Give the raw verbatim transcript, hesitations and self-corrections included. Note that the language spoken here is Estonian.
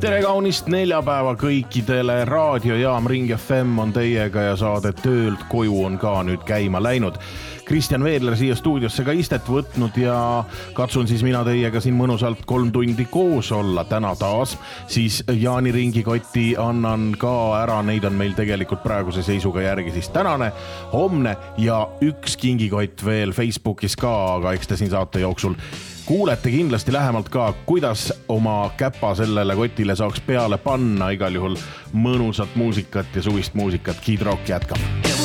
Tere kaunist neljapäeva kõikidele, raadiojaam Ring F M on teiega ja saade töölt koju on ka nüüd käima läinud. Kristjan Veedler siia stuudiosse ka istet võtnud ja katsun siis mina teiega siin mõnusalt kolm tundi koos olla täna taas. Siis Jaani ringikotti annan ka ära, neid on meil tegelikult praeguse seisuga järgi siis tänane, homne ja üks kingikott veel Facebookis ka, aga eks te siin saate jooksul kuulete kindlasti lähemalt ka, kuidas oma käpa sellele kotile saaks peale panna. Igal juhul mõnusat muusikat ja suvist muusikat. Kid Rock jätkab.